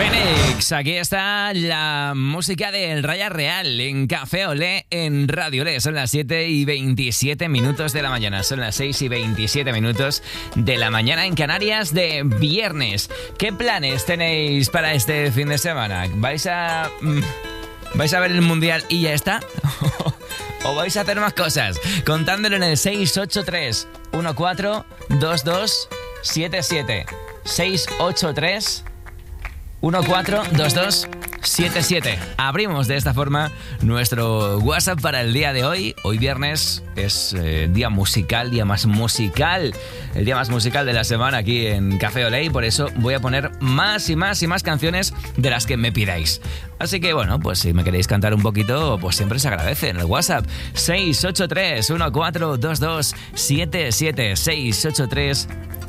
Fénix, aquí está la música del Raya Real en Café Olé en Radio Olé. Son las 7:27 de la mañana. Son las 6:27 de la mañana en Canarias de viernes. ¿Qué planes tenéis para este fin de semana? ¿Vais a ver el Mundial y ya está? ¿O vais a hacer más cosas? Contándolo en el 683 142277. 683 142277. Abrimos de esta forma nuestro WhatsApp para el día de hoy. Hoy viernes es día musical, día más musical. El día más musical de la semana aquí en Café Olé. Y por eso voy a poner más y más y más canciones de las que me pidáis. Así que bueno, pues si me queréis cantar un poquito, pues siempre se agradece en el WhatsApp. 683 142277. 683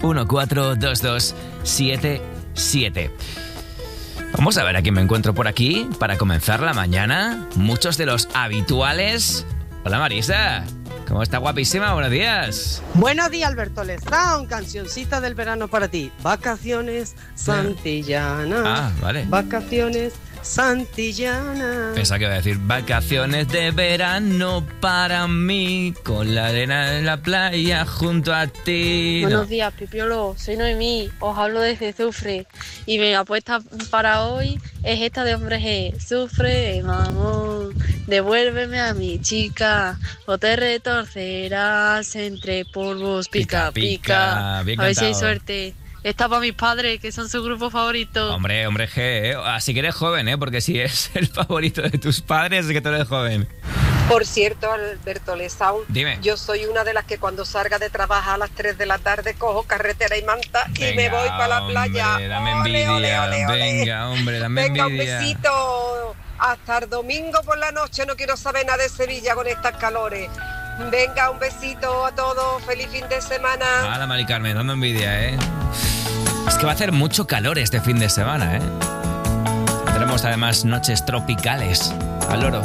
142277. Vamos a ver a quién me encuentro por aquí para comenzar la mañana. Muchos de los habituales. Hola Marisa, ¿cómo está? Guapísima, buenos días. Buenos días, Alberto Lezán, cancioncita del verano para ti. Vacaciones Santillana. Ah, vale. Vacaciones Santillana. Pensaba que iba a decir vacaciones de verano para mí, con la arena en la playa junto a ti. Buenos días, Pipiolo, soy Noemí, os hablo desde Sufre y mi apuesta para hoy es esta de Hombre G. Sufre, mamón, devuélveme a mi chica o te retorcerás entre polvos, pica, pica. Bien a ver si hay cantado. suerte. Esta para mis padres, que son su grupo favorito. Hombre G, así que eres joven, porque si es el favorito de tus padres es que tú eres joven. Por cierto, Alberto Lezán, Dime. yo soy una de las que cuando salga de trabajar a las 3 de la tarde cojo carretera y manta y me voy para la playa. Hombre, dame envidia. Ole. Venga, hombre, dame Venga, un envidia. besito. Hasta el domingo por la noche, no quiero saber nada de Sevilla con estas calores. Venga, un besito a todos, feliz fin de semana. Hola, Mari Carmen, dando envidia, Es que va a hacer mucho calor este fin de semana, Tendremos además noches tropicales al oro.